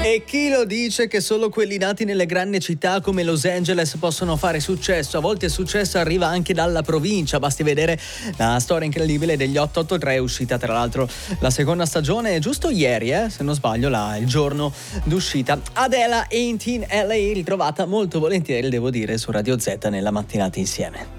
E chi lo dice che solo quelli nati nelle grandi città come Los Angeles possono fare successo? A volte il successo arriva anche dalla provincia, basti vedere la storia incredibile degli 883, è uscita tra l'altro la seconda stagione giusto ieri, se non sbaglio, il giorno d'uscita. Adele Ain't in LA, ritrovata molto volentieri, devo dire, su Radio Z nella mattinata insieme.